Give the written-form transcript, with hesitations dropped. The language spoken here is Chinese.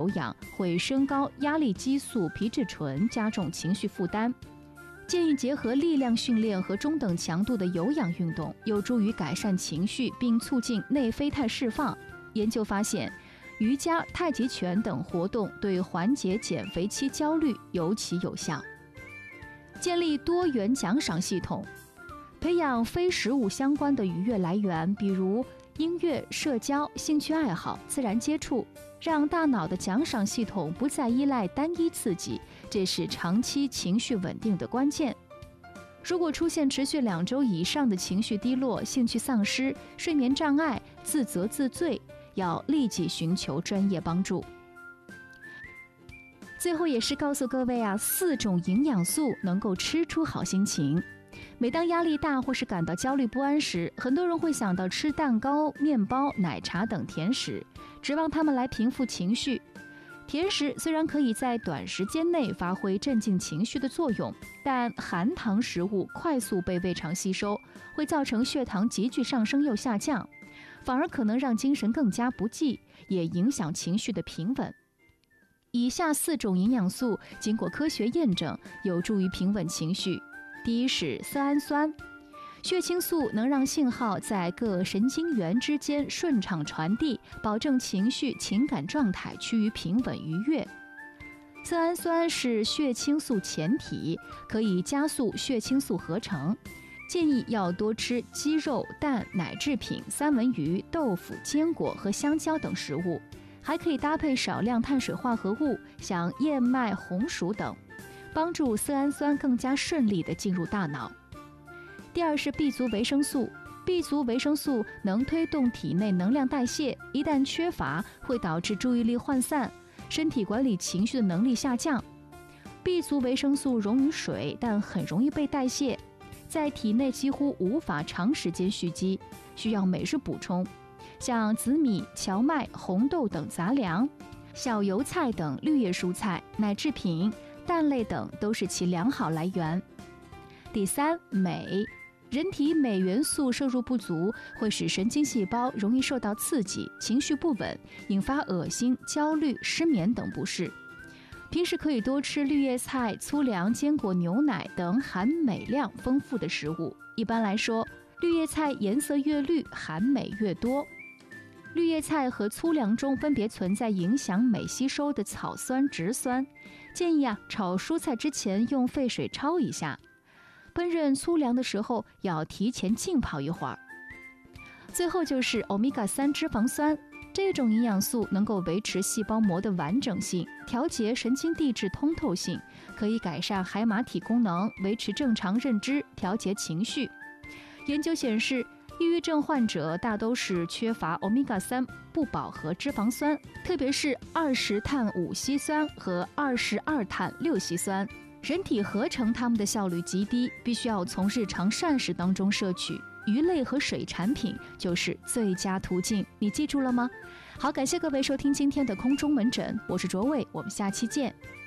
氧会升高压力激素皮质醇，加重情绪负担。建议结合力量训练和中等强度的有氧运动，有助于改善情绪并促进内啡肽释放。研究发现，瑜伽、太极拳等活动对缓解减肥期焦虑尤其有效。建立多元奖赏系统，培养非食物相关的愉悦来源，比如音乐、社交、兴趣爱好、自然接触，让大脑的奖赏系统不再依赖单一刺激，这是长期情绪稳定的关键。如果出现持续2周以上的情绪低落、兴趣丧失、睡眠障碍、自责自罪，要立即寻求专业帮助。最后也是告诉各位4种营养素能够吃出好心情。每当压力大或是感到焦虑不安时，很多人会想到吃蛋糕、面包、奶茶等甜食，指望它们来平复情绪。甜食虽然可以在短时间内发挥镇静情绪的作用，但含糖食物快速被胃肠吸收，会造成血糖急剧上升又下降，反而可能让精神更加不济，也影响情绪的平稳。以下4种营养素经过科学验证，有助于平稳情绪。第一是色氨酸，血清素能让信号在各神经元之间顺畅传递，保证情绪情感状态趋于平稳愉悦。色氨酸是血清素前体，可以加速血清素合成。建议要多吃鸡肉、蛋、奶制品、三文鱼、豆腐、坚果和香蕉等食物，还可以搭配少量碳水化合物，像燕麦、红薯等，帮助色氨酸更加顺利地进入大脑。第二是 B 族维生素， B 族维生素能推动体内能量代谢，一旦缺乏会导致注意力涣散，身体管理情绪的能力下降。 B 族维生素溶于水，但很容易被代谢，在体内几乎无法长时间蓄积，需要每日补充。像紫米、荞麦、红豆等杂粮，小油菜等绿叶蔬菜、奶制品、蛋类等都是其良好来源。第三，镁，人体镁元素摄入不足，会使神经细胞容易受到刺激，情绪不稳，引发恶心、焦虑、失眠等不适。平时可以多吃绿叶菜、粗粮、坚果、牛奶等含镁量丰富的食物。一般来说，绿叶菜颜色越绿，含镁越多。绿叶菜和粗粮中分别存在影响镁吸收的草酸、植酸，建议炒蔬菜之前用沸水焯一下。烹饪粗粮的时候要提前浸泡一会儿。最后就是欧米伽3脂肪酸，这种营养素能够维持细胞膜的完整性，调节神经递质通透性，可以改善海马体功能，维持正常认知，调节情绪。研究显示，抑郁症患者大都是缺乏欧米伽3不饱和脂肪酸，特别是20碳5烯酸和22碳6烯酸。人体合成它们的效率极低，必须要从日常膳食当中摄取。鱼类和水产品就是最佳途径，你记住了吗？好，感谢各位收听今天的空中门诊，我是卓伟，我们下期见。